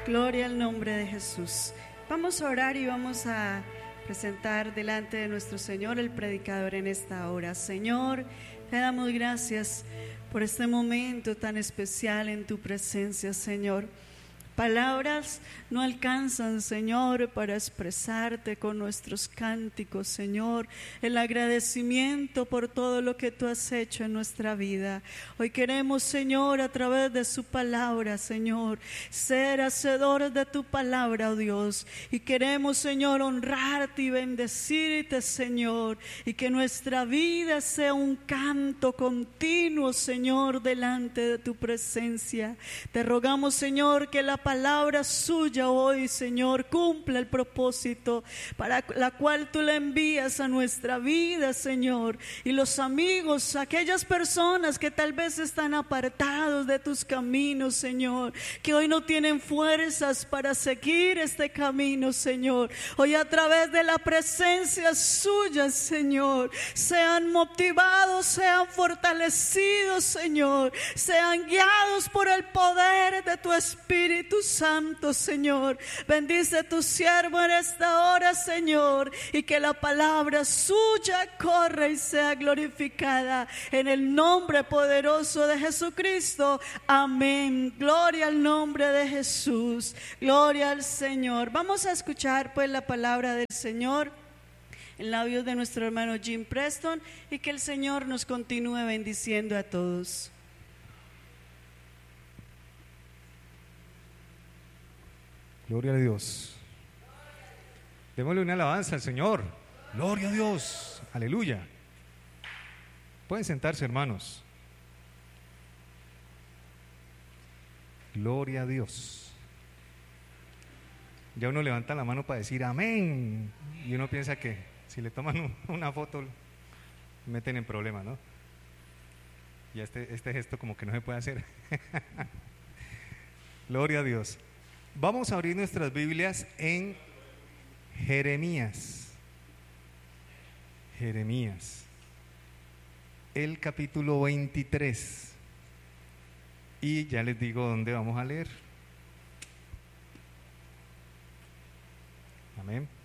Gloria al nombre de Jesús. Vamos a orar y vamos a presentar delante de nuestro Señor el predicador en esta hora. Señor, te damos gracias por este momento tan especial en tu presencia, Señor. Palabras no alcanzan, Señor, para expresarte con nuestros cánticos, Señor, el agradecimiento por todo lo que tú has hecho en nuestra vida. Hoy queremos, Señor, a través de su palabra, Señor, ser hacedores de tu palabra, oh Dios, y queremos, Señor, honrarte y bendecirte, Señor, y que nuestra vida sea un canto continuo, Señor, delante de tu presencia. Te rogamos, Señor, que la palabra suya hoy, Señor, cumpla el propósito para la cual tú la envías a nuestra vida, Señor. Y los amigos, aquellas personas que tal vez están apartados de tus caminos, Señor, que hoy no tienen fuerzas para seguir este camino, Señor, hoy a través de la presencia suya, Señor, sean motivados, sean fortalecidos, Señor, sean guiados por el poder de tu Espíritu Santo, Señor. Bendice a tu siervo en esta hora, Señor, y que la palabra suya corra y sea glorificada en el nombre poderoso de Jesucristo. Amén. Gloria al nombre de Jesús. Gloria al Señor. Vamos a escuchar pues la palabra del Señor en labios de nuestro hermano Jim Preston, y que el Señor nos continúe bendiciendo a todos. Gloria a Dios. Démosle una alabanza al Señor. Gloria a Dios. Aleluya. Pueden sentarse, hermanos. Gloria a Dios. Ya uno levanta la mano para decir amén. Y uno piensa que si le toman una foto, meten en problema, ¿no? Y este gesto como que no se puede hacer. Gloria a Dios. Vamos a abrir nuestras Biblias en Jeremías, el capítulo 23, y ya les digo dónde vamos a leer. Amén.